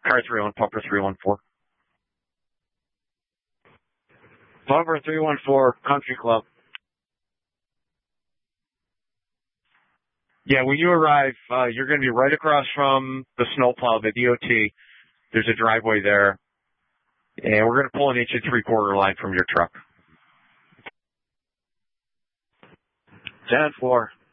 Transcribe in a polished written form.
Car 31, Puffer 314. Puffer 314, Country Club. Yeah, when you arrive, you're going to be right across from the snowplow, the DOT. There's a driveway there. And we're going to pull an 1 3/4 line from your truck. 10-4.